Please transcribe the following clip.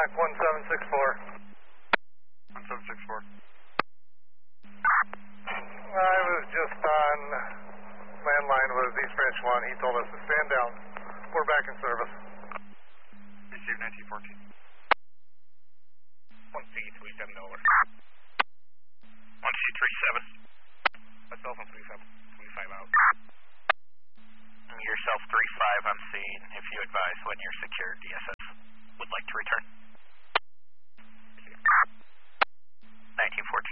contact 1764. 1764. I was just on landline with East Branch 1. He told us to stand down. We're back in service. Receive 1914. 1C37 over. 1C37. Myself on 35 out. Yourself 35 I'm seeing. If you advise when you're secured, DSS would like to return. 1914.